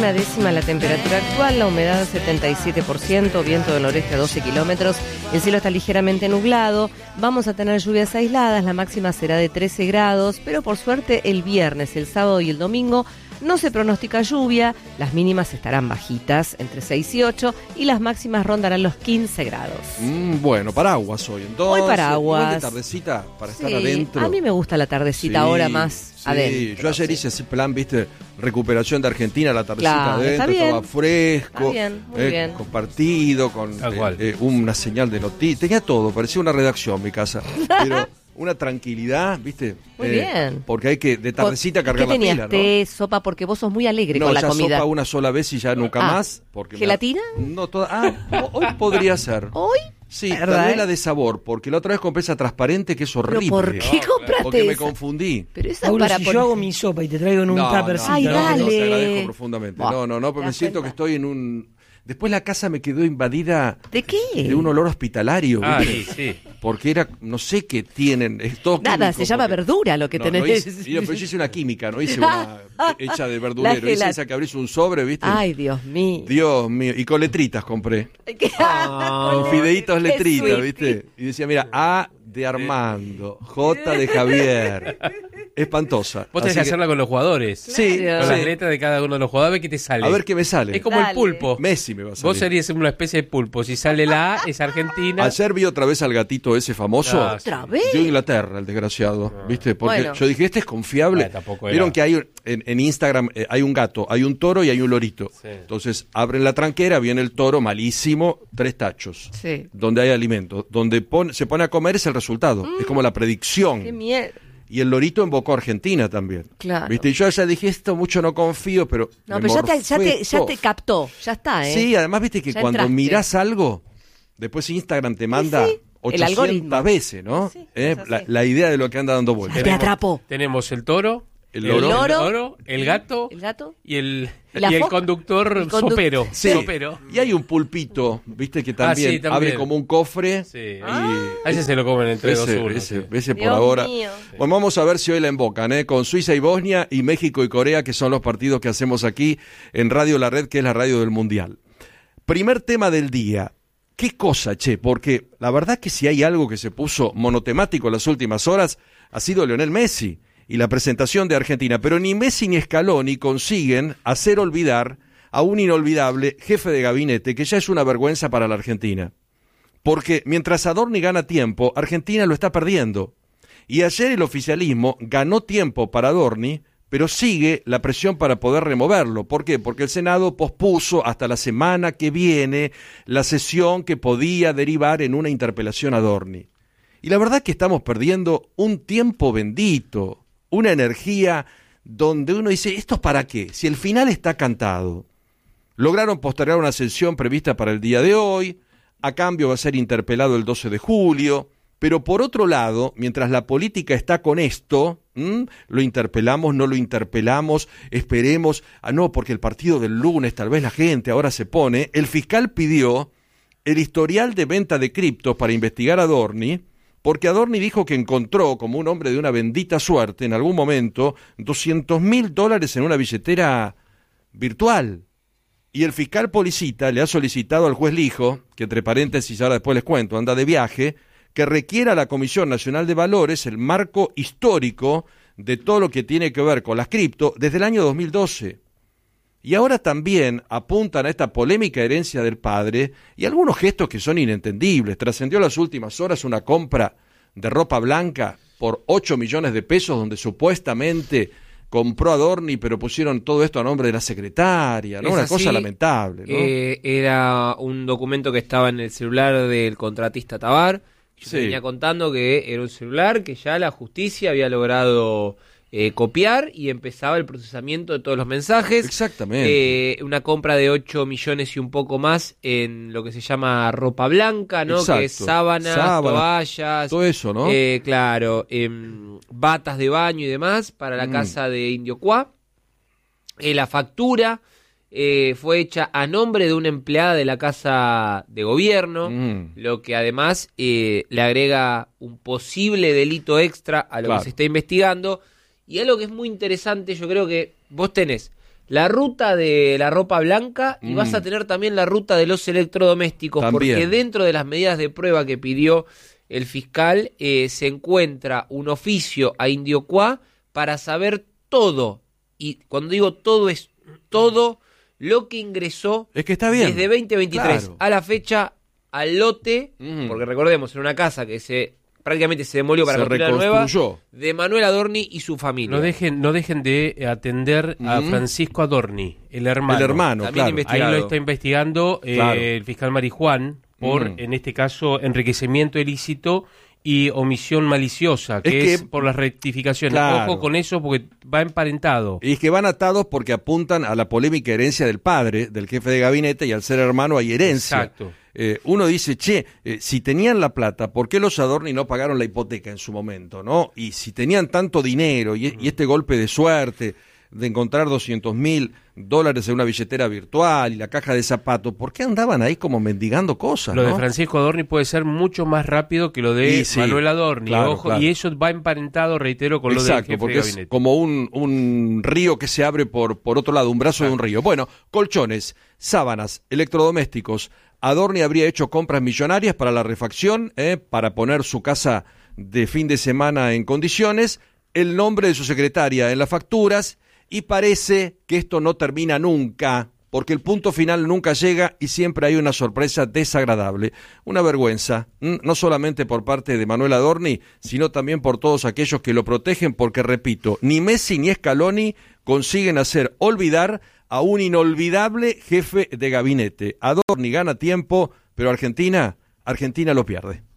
1/10 la temperatura actual, la humedad 77%, viento del noreste a 12 kilómetros, el cielo está ligeramente nublado, vamos a tener lluvias aisladas, la máxima será de 13 grados, pero por suerte el viernes, el sábado y el domingo no se pronostica lluvia, las mínimas estarán bajitas, entre 6 y 8, y las máximas rondarán los 15 grados. Bueno, paraguas hoy entonces. Hoy paraguas. Igual de tardecita para estar adentro. A mí me gusta la tardecita ahora más adentro. Yo ayer hice ese plan, viste, recuperación de Argentina, la tardecita Claro, adentro, estaba fresco, Está bien, muy bien. compartido, con una señal de noticias, tenía todo, parecía una redacción mi casa, pero una tranquilidad, viste. Muy bien. Porque hay que, de tardecita, cargar la pila, ¿no? ¿Qué tenías, té, sopa? Porque vos sos muy alegre con la comida. No, sopa una sola vez y ya nunca más. Porque ¿Gelatina? No, hoy podría ser. ¿Hoy? Sí, también la de sabor, porque la otra vez compré esa transparente que es horrible. ¿Pero por qué compraste Porque me esa? confundí. Pero esa Paulo, para si yo hago mi sopa y te traigo en un tuppercito. Ay, dale. Te agradezco profundamente. Buah, No, pero me siento que estoy en un... Después la casa me quedó invadida... ¿De qué? De un olor hospitalario. Sí. Porque era, no sé qué tienen. Es todo Nada, químico, se llama verdura lo que tenés. Yo hice una química, no hice una hecha de verdulero. Hice esa que abrís un sobre, ¿viste? Ay, Dios mío. Dios mío. Y con letritas compré. Con fideitos letritas, ¿viste? Y decía, mira, A de Armando, J de Javier. Espantosa. Vos tenés que hacerla con los jugadores. Sí. Con las letras de cada uno de los jugadores, a ver qué te sale. A ver qué me sale. Es como el pulpo. Messi me va a salir. Vos serías una especie de pulpo. Si sale la A, es Argentina. Ayer vi otra vez al gatito ese famoso. ¿Otra vez? Dio Inglaterra, el desgraciado. ¿Viste? Porque yo dije, este es confiable. Tampoco Vieron que hay en Instagram hay un gato, hay un toro y hay un lorito. Sí. Entonces abren la tranquera, viene el toro malísimo, 3 tachos. Sí. Donde hay alimento. Donde se pone a comer es el resultado. Es como la predicción. Qué miedo. Y el lorito invocó a Argentina también. Claro. ¿Viste? Y yo ya dije, esto mucho no confío, pero. No, me pero ya morfé te captó. Ya está, ¿eh? Sí, además, viste que Ya cuando entraste. mirás algo, después Instagram te manda Sí, el 800 algoritmo. veces, ¿no? Sí, es así. La idea de lo que anda dando vueltas. Te atrapó. Tenemos el toro, El loro. el gato, ¿El gato? y el La foca. conductor sopero. Sí. Sopero. Y hay un pulpito, viste, que también, sí, también. abre como un cofre. Sí. Y A ese se lo comen entre dos uno. ese por Dios ahora. mío. Bueno, vamos a ver si hoy la invocan, con Suiza y Bosnia y México y Corea, que son los partidos que hacemos aquí en Radio La Red, que es la radio del Mundial. Primer tema del día. ¿Qué cosa, che? Porque la verdad que si hay algo que se puso monotemático en las últimas horas, ha sido Lionel Messi y la presentación de Argentina. Pero ni Messi ni Scaloni consiguen hacer olvidar a un inolvidable jefe de gabinete que ya es una vergüenza para la Argentina. Porque mientras Adorni gana tiempo, Argentina lo está perdiendo. Y ayer el oficialismo ganó tiempo para Adorni, pero sigue la presión para poder removerlo. ¿Por qué? Porque el Senado pospuso hasta la semana que viene la sesión que podía derivar en una interpelación a Adorni. Y la verdad que estamos perdiendo un tiempo bendito, una energía donde uno dice, ¿esto es para qué? Si el final está cantado. Lograron postergar una sesión prevista para el día de hoy, a cambio va a ser interpelado el 12 de julio, pero por otro lado, mientras la política está con esto, lo interpelamos, no lo interpelamos, esperemos, no, porque el partido del lunes, tal vez la gente ahora se pone, el fiscal pidió el historial de venta de criptos para investigar a Adorni, porque Adorni dijo que encontró, como un hombre de una bendita suerte, en algún momento, $200.000 en una billetera virtual. Y el fiscal Policita le ha solicitado al juez Lijo, que entre paréntesis ahora después les cuento, anda de viaje, que requiera a la Comisión Nacional de Valores el marco histórico de todo lo que tiene que ver con las cripto desde el año 2012. Y ahora también apuntan a esta polémica herencia del padre y algunos gestos que son inentendibles. Trascendió en las últimas horas una compra de ropa blanca por 8 millones de pesos, donde supuestamente compró Adorni, pero pusieron todo esto a nombre de la secretaria, ¿no? Una cosa lamentable, ¿no? Era un documento que estaba en el celular del contratista Tabar. Yo te venía contando que era un celular que ya la justicia había logrado copiar y empezaba el procesamiento de todos los mensajes. Exactamente. Una compra de 8 millones y un poco más en lo que se llama ropa blanca, ¿no? Exacto. Que es sábanas, toallas. Todo eso, ¿no? Claro, batas de baño y demás para la casa de Indio Cuá. La factura fue hecha a nombre de una empleada de la Casa de Gobierno, lo que además le agrega un posible delito extra a lo que se está investigando. Y algo que es muy interesante, yo creo que vos tenés la ruta de la ropa blanca y vas a tener también la ruta de los electrodomésticos, También. porque dentro de las medidas de prueba que pidió el fiscal se encuentra un oficio a Indiocuá para saber todo, y cuando digo todo es todo lo que ingresó Es que está bien. desde 2023 Claro. a la fecha al lote, porque recordemos, era una casa que prácticamente se demolió para Se construir la nueva, reconstruyó. de Manuel Adorni y su familia. No dejen de atender a Francisco Adorni, el hermano. El hermano, También claro. investigado. Ahí lo está investigando Claro. el fiscal Marijuán por, en este caso, enriquecimiento ilícito y omisión maliciosa, que Es es que- por las rectificaciones. Claro. Ojo con eso porque va emparentado. Y es que van atados porque apuntan a la polémica herencia del padre, del jefe de gabinete, y al ser hermano hay herencia. Exacto. Uno dice, si tenían la plata, ¿por qué los Adorni no pagaron la hipoteca en su momento, no? Y si tenían tanto dinero y este golpe de suerte de encontrar $200.000 en una billetera virtual y la caja de zapatos, ¿por qué andaban ahí como mendigando cosas, Lo no? de Francisco Adorni puede ser mucho más rápido que lo de Y sí, Manuel Adorni. claro, Ojo, claro. y eso va emparentado, reitero, con lo del Exacto, jefe porque de es gabinete. como un río que se abre por otro lado, un brazo de un río. Bueno, colchones, sábanas, electrodomésticos. Adorni habría hecho compras millonarias para la refacción, para poner su casa de fin de semana en condiciones, el nombre de su secretaria en las facturas, y parece que esto no termina nunca, porque el punto final nunca llega y siempre hay una sorpresa desagradable. Una vergüenza, no solamente por parte de Manuel Adorni, sino también por todos aquellos que lo protegen, porque, repito, ni Messi ni Scaloni consiguen hacer olvidar a un inolvidable jefe de gabinete. Adorni gana tiempo, pero Argentina lo pierde.